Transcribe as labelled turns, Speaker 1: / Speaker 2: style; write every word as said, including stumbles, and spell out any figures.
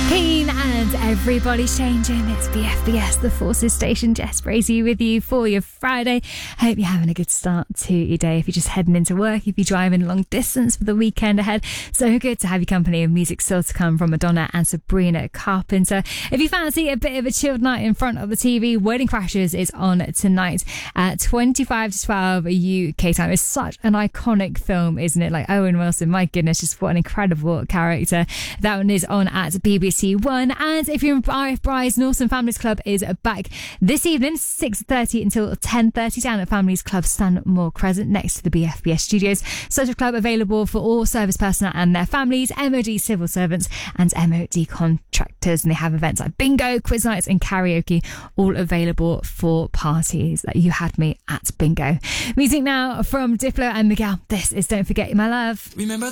Speaker 1: Keen and everybody's changing. It's B F B S, the Forces Station. Jess Bracey with you for your Friday. Hope you're having a good start to your day. If you're just heading into work, if you're driving long distance for the weekend ahead, so good to have your company of music still to come from Madonna and Sabrina Carpenter. If you fancy a bit of a chilled night in front of the T V, Wedding Crashers is on tonight at twenty-five to twelve U K time. It's such an iconic film, isn't it? Like Owen Wilson, my goodness, just what an incredible character. That one is on at B B C One. And if you're in Brize, Norton Families Club is back this evening, six thirty until ten thirty down at Families Club Stanmore Crescent next to the B F B S studios. Social club available for all service personnel and their families, M O D civil servants and M O D contractors. And they have events like bingo, quiz nights and karaoke, all available for parties. That You Had Me at Bingo. Music now from Diplo and Miguel. This is Don't Forget My Love.
Speaker 2: Remember